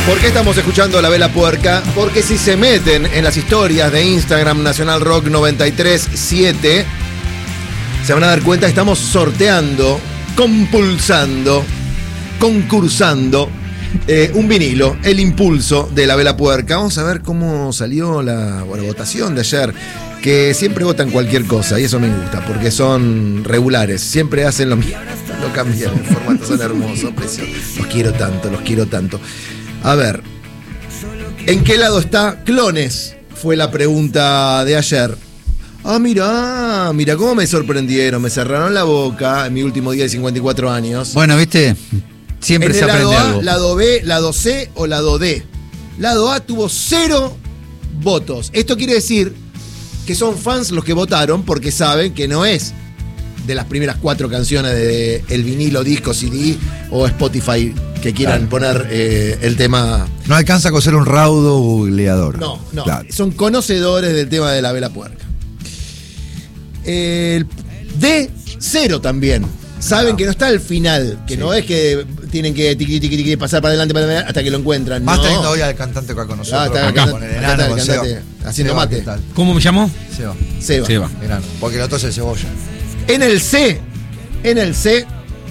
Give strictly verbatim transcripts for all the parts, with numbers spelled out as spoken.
¿Por qué estamos escuchando La Vela Puerca? Porque si se meten en las historias de Instagram Nacional Rock noventa y tres siete, se van a dar cuenta que estamos sorteando, compulsando, concursando eh, un vinilo, El Impulso de La Vela Puerca. Vamos a ver cómo salió la bueno, votación de ayer, que siempre votan cualquier cosa y eso me gusta, porque son regulares, siempre hacen lo mismo, no cambian, el formato son hermosos, preciosos. Los quiero tanto, los quiero tanto. A ver, ¿en qué lado está Clones? Fue la pregunta de ayer. Ah, mira, mira cómo me sorprendieron, me cerraron la boca en mi último día de cincuenta y cuatro años. Bueno, viste, siempre en se el aprende lado A, algo. lado B, lado C o lado D. Lado A tuvo cero votos. Esto quiere decir que son fans los que votaron porque saben que no es de las primeras cuatro canciones de el vinilo, disco, C D o Spotify que quieran claro. poner eh, el tema. No alcanza a coser un raudo googleador. No, no. Claro. Son conocedores del tema de La Vela Puerca. El D, cero también. Saben no. que no está al final, que sí. no es que tienen que tiqui, tiqui, tiqui, pasar para adelante, para adelante hasta que lo encuentran. Más no. teniendo hoy al cantante acá con nosotros. Ah, está acá, acá, con el acá enano, está el con cantante Seba. haciendo Seba, mate. ¿Cómo me llamó? Seba. Seba. Seba. Enano. Porque el otro es el cebolla. En el C, en el C,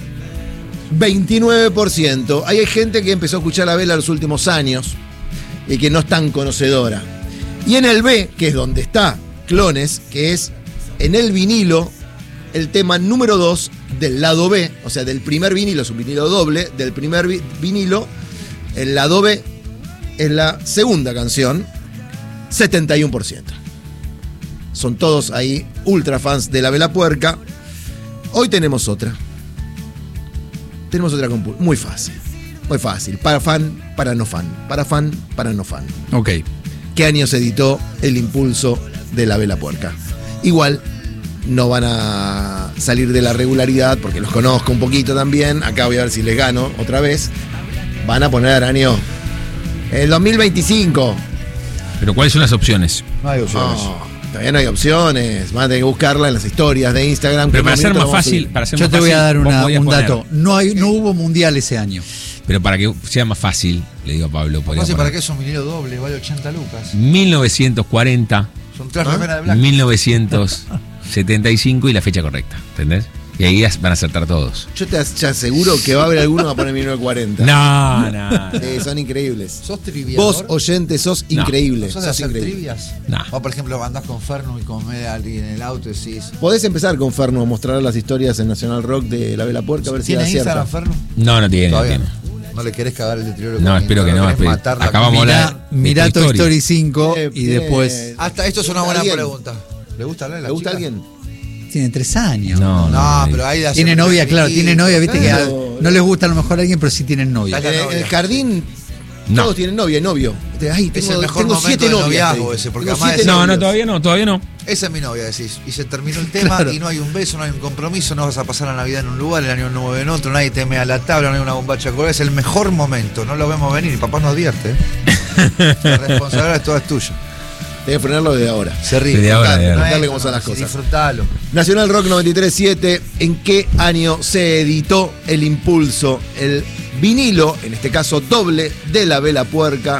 veintinueve por ciento. Ahí hay gente que empezó a escuchar La Vela los últimos años y que no es tan conocedora. Y en el B, que es donde está Clones, que es en el vinilo, el tema número dos del lado B, o sea, del primer vinilo, es un vinilo doble, del primer vi- vinilo, el lado B es la segunda canción, setenta y uno por ciento. Son todos ahí ultra fans de La Vela Puerca. Hoy tenemos otra. Tenemos otra compu- muy fácil. Muy fácil. Para fan, para no fan. Para fan, para no fan. Ok. ¿Qué año se editó El Impulso de La Vela Puerca? Igual no van a salir de la regularidad porque los conozco un poquito también. Acá voy a ver si les gano otra vez. Van a poner año el dos mil veinticinco. Pero ¿cuáles son las opciones? No hay opciones. No, todavía no hay opciones. Van a tener que buscarla en las historias de Instagram. Pero que para en un ser momento más vamos a fácil, subir. para ser Yo más te voy a fácil, dar vos una- podías un poner- dato. No, hay, no hubo mundial ese año. Pero para que sea más fácil, le digo a Pablo, podría No sé poner para qué es un vinilo doble, vale ochenta lucas. mil novecientos cuarenta, Son tres ¿Ah? remeras de blanco. mil novecientos setenta y cinco y la fecha correcta, ¿entendés? Y ahí van a acertar todos. Yo te, as- te aseguro que va a haber alguno que va a poner mil novecientos cuarenta. No, no. Sí, son increíbles. ¿Sos triviador? Vos, oyente, sos No. increíble. ¿Sos de sos hacer increíble. trivias? No. O por ejemplo, andás con Ferno y con Medal y en el auto decís. Podés empezar con Ferno a mostrar las historias en Nacional Rock de La Vela Puerca a ver si ¿Tiene da cierta. Instagram, Ferno? No, no tiene, no Todavía tiene. no. No le querés cagar el deterioro. No, con espero que Instagram, no. querés espero- matar la Acabamos comunidad. la Mirá, mirá de tu Toy historia. Story cinco Eh, y tiene- después. Hasta esto es una buena ¿Alguien? pregunta. ¿Le gusta hablar de la ¿Le gusta chica? alguien? Tiene tres años. No, No, no. pero ahí de Tiene hacer novia, claro, repetido. tiene novia, viste que a- Claro. no les gusta a lo mejor a alguien, pero sí tienen novia. Dale. En el, en el jardín No. todos tienen novia y novio. Ay, Es tengo, el mejor tengo momento siete del novias. noviazgo te ese, digo. porque Tengo además siete es- No, no, novios. todavía no, todavía no. Esa es mi novia, decís. Y se terminó el tema Claro. y no hay un beso, no hay un compromiso, no vas a pasar la Navidad en un lugar, el año nuevo en otro, nadie te mea la tabla, no hay una bombacha color. Es el mejor momento, no lo vemos venir. Papá nos advierte. ¿eh? La responsabilidad toda es tuya. Tenés que frenarlo desde ahora. Se ríe. Desde ahora, contale, desde ahora. Contarle no, cómo son no, las sí, cosas. Disfrutalo. Nacional Rock noventa y tres siete. ¿En qué año se editó El Impulso? El vinilo, en este caso doble, de La Vela Puerca.